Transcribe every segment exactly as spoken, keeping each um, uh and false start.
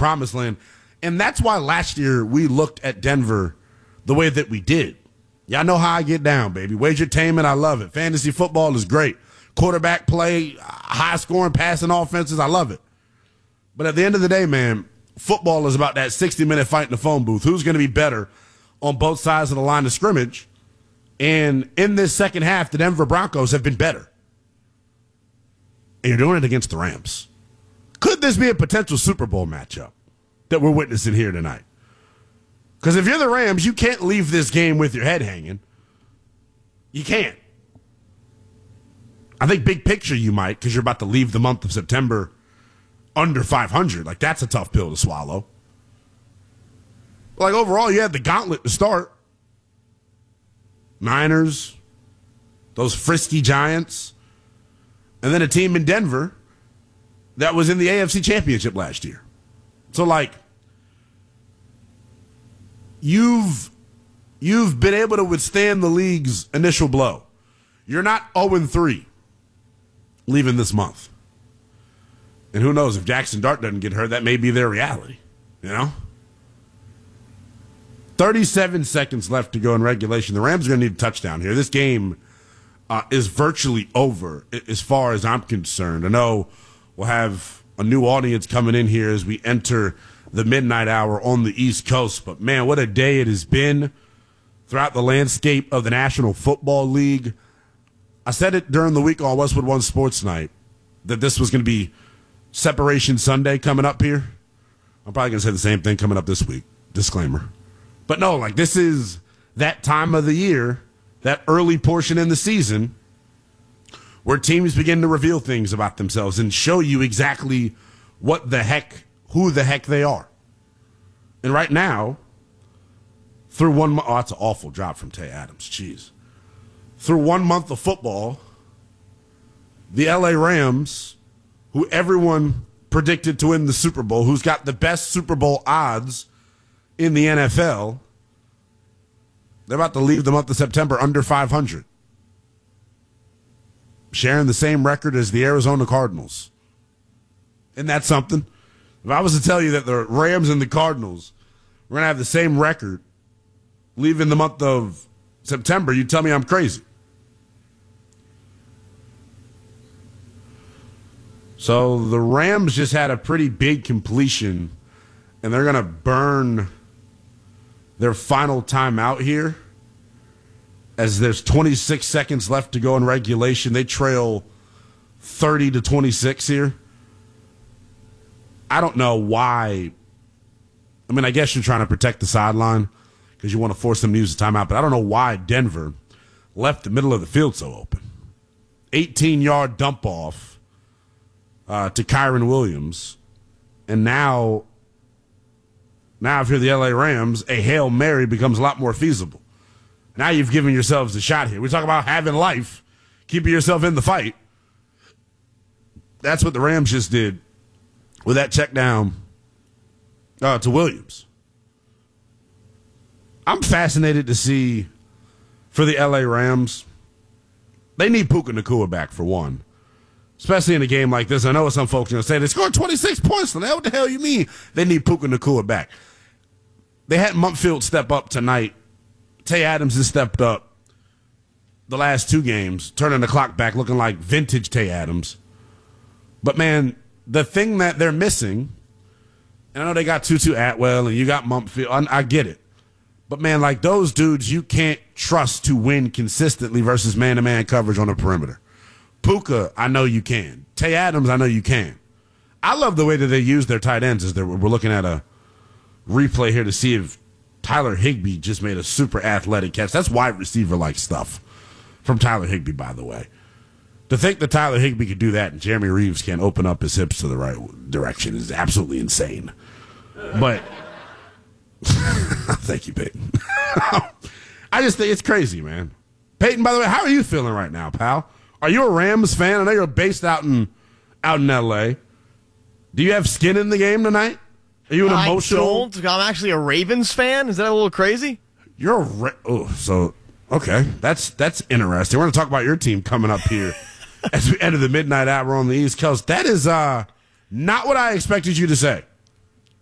promised land. And that's why last year we looked at Denver the way that we did. Y'all know how I get down, baby. Wagertainment, I love it. Fantasy football is great. Quarterback play, high-scoring passing offenses, I love it. But at the end of the day, man, football is about that sixty-minute fight in the phone booth. Who's going to be better on both sides of the line of scrimmage? And in this second half, the Denver Broncos have been better. And you're doing it against the Rams. Could this be a potential Super Bowl matchup that we're witnessing here tonight? Because if you're the Rams, you can't leave this game with your head hanging. You can't. I think big picture you might, because you're about to leave the month of September under five hundred. Like, that's a tough pill to swallow. But like, overall, you had the gauntlet to start. Niners, those frisky Giants, and then a team in Denver that was in the A F C Championship last year. So, like, you've you've been able to withstand the league's initial blow. You're not oh and three leaving this month. And who knows, if Jackson Dart doesn't get hurt, that may be their reality, you know? thirty-seven seconds left to go in regulation. The Rams are going to need a touchdown here. This game uh, is virtually over as far as I'm concerned. I know we'll have a new audience coming in here as we enter the midnight hour on the East Coast. But, man, what a day it has been throughout the landscape of the National Football League. I said it during the week on Westwood One Sports Night that this was going to be Separation Sunday coming up here. I'm probably going to say the same thing coming up this week. Disclaimer. But no, like, this is that time of the year, that early portion in the season, where teams begin to reveal things about themselves and show you exactly what the heck, who the heck they are. And right now, through one month, oh, that's an awful drop from Tay Adams. Jeez. Through one month of football, the L A Rams, who everyone predicted to win the Super Bowl, who's got the best Super Bowl odds in the N F L, they're about to leave the month of September under five hundred. Sharing the same record as the Arizona Cardinals. Isn't that something? If I was to tell you that the Rams and the Cardinals were going to have the same record leaving the month of September, you'd tell me I'm crazy. So the Rams just had a pretty big completion, and they're going to burn their final timeout here as there's twenty-six seconds left to go in regulation. They trail thirty to twenty-six here. I don't know why. I mean, I guess you're trying to protect the sideline because you want to force them to use the timeout, but I don't know why Denver left the middle of the field so open. eighteen-yard dump-off uh, to Kyron Williams, and now, now if you're the L A Rams, a Hail Mary becomes a lot more feasible. Now you've given yourselves a shot here. We talk about having life, keeping yourself in the fight. That's what the Rams just did with that check down uh, to Williams. I'm fascinated to see for the L A Rams. They need Puka Nacua back for one, especially in a game like this. I know some folks are going to say they scored twenty-six points. Now, what the hell you mean they need Puka Nacua back? They had Mumpfield step up tonight. Tay Adams has stepped up the last two games, turning the clock back, looking like vintage Tay Adams. But, man, the thing that they're missing, and I know they got Tutu Atwell and you got Mumpfield. I, I get it. But, man, like those dudes you can't trust to win consistently versus man-to-man coverage on the perimeter. Puka, I know you can. Tay Adams, I know you can. I love the way that they use their tight ends. As we're looking at a replay here to see if Tyler Higbee just made a super athletic catch. That's wide receiver-like stuff from Tyler Higbee, by the way. To think that Tyler Higbee could do that and Jeremy Reeves can't open up his hips to the right direction is absolutely insane. But thank you, Peyton. I just think it's crazy, man. Peyton, by the way, how are you feeling right now, pal? Are you a Rams fan? I know you're based out in out in L A. Do you have skin in the game tonight? Are you an I emotional? don't. I'm actually a Ravens fan. Is that a little crazy? You're a Ra- oh, so okay. That's that's interesting. We're going to talk about your team coming up here as we enter the midnight hour on the East Coast. That is uh not what I expected you to say.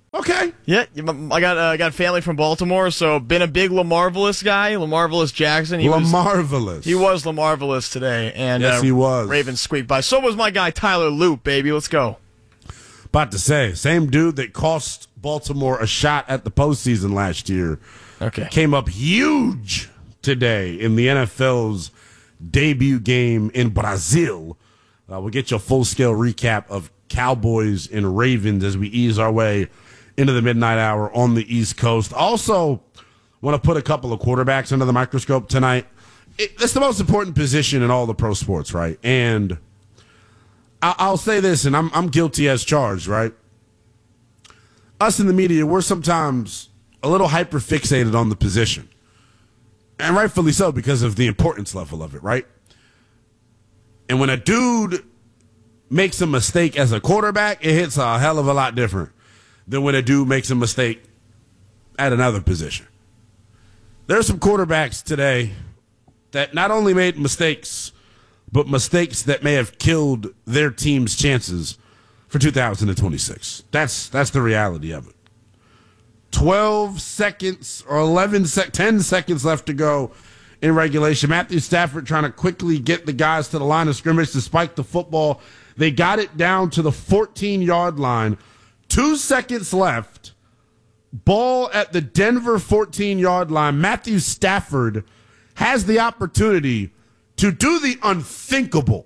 Okay. Yeah, I got uh, I got family from Baltimore, so been a big LaMarvelous guy. LaMarvelous Jackson. He LaMarvelous. Was, he was LaMarvelous today, and yes, uh, he was. Ravens squeaked by. So was my guy Tyler Loop, baby. Let's go. About to say, same dude that cost Baltimore a shot at the postseason last year. Okay. Came up huge today in the N F L's debut game in Brazil. Uh, we'll get you a full-scale recap of Cowboys and Ravens as we ease our way into the midnight hour on the East Coast. Also, want to put a couple of quarterbacks under the microscope tonight. It, that's the most important position in all the pro sports, right? And I, I'll say this, and I'm, I'm guilty as charged, right? Us in the media, we're sometimes a little hyper-fixated on the position. And rightfully so, because of the importance level of it, right? And when a dude makes a mistake as a quarterback, it hits a hell of a lot different than when a dude makes a mistake at another position. There's some quarterbacks today that not only made mistakes, but mistakes that may have killed their team's chances for two thousand twenty-six. That's that's the reality of it. twelve seconds or eleven, sec- ten seconds left to go in regulation. Matthew Stafford trying to quickly get the guys to the line of scrimmage to spike the football. They got it down to the fourteen-yard line. Two seconds left. Ball at the Denver fourteen-yard line. Matthew Stafford has the opportunity to do the unthinkable.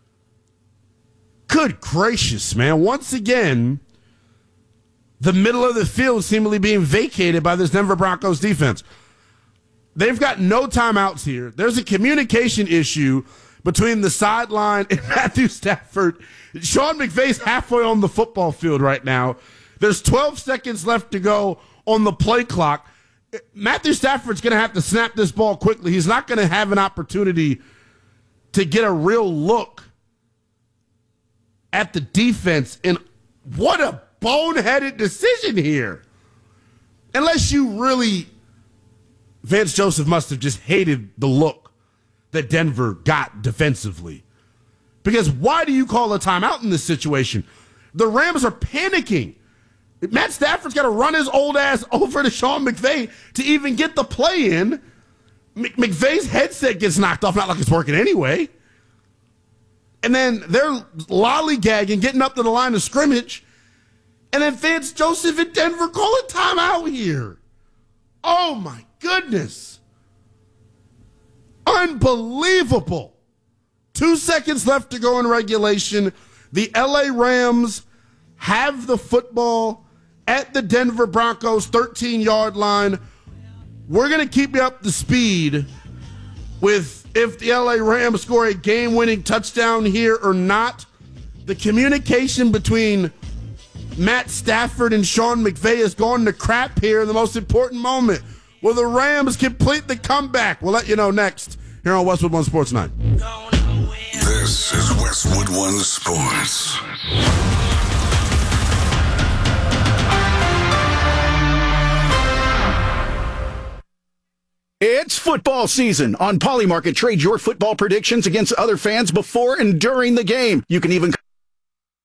Good gracious, man. Once again, the middle of the field seemingly being vacated by this Denver Broncos defense. They've got no timeouts here. There's a communication issue between the sideline and Matthew Stafford. Sean McVay's halfway on the football field right now. There's twelve seconds left to go on the play clock. Matthew Stafford's going to have to snap this ball quickly. He's not going to have an opportunity to get a real look at the defense. And what a boneheaded decision here. Unless you really, Vance Joseph must have just hated the look that Denver got defensively. Because why do you call a timeout in this situation? The Rams are panicking. Matt Stafford's got to run his old ass over to Sean McVay to even get the play in. McVay's headset gets knocked off, not like it's working anyway. And then they're lollygagging, getting up to the line of scrimmage. And then Vance Joseph in Denver call a timeout here. Oh, my goodness. Unbelievable. Two seconds left to go in regulation. The L A Rams have the football at the Denver Broncos thirteen-yard line. We're going to keep you up to speed with if the L A Rams score a game-winning touchdown here or not. The communication between Matt Stafford and Sean McVay has gone to crap here in the most important moment. Will the Rams complete the comeback? We'll let you know next here on Westwood One Sports Night. This is Westwood One Sports. It's football season. On Polymarket, trade your football predictions against other fans before and during the game. You can even